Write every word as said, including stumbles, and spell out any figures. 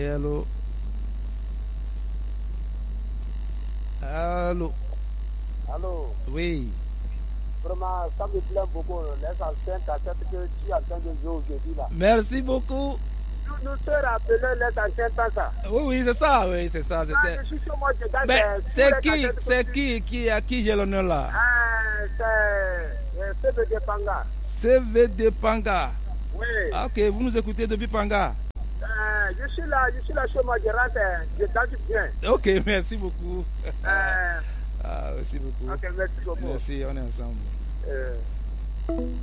Allô. Allô. Allô. Oui. Vraiment, ça me plaît beaucoup, les anciens cassettes que tu es en train de jouer aujourd'hui là. Merci beaucoup. Nous nous sommes rappelés les anciens temps ça. Oui, oui, c'est ça, oui, c'est ça. C'est, Ah, je suis sur moi dedans. mais c'est qui, c'est qui, qui, à qui j'ai l'honneur là? Ah, c'est C V D Panga. C V D Panga. Oui. Ah, ok, vous nous écoutez depuis Panga. Euh, je suis là, je suis là chez moi, je rentre, je danse bien. Ok, merci beaucoup. Euh, Ah, merci beaucoup. ok, merci beaucoup. Merci, on est ensemble. Euh.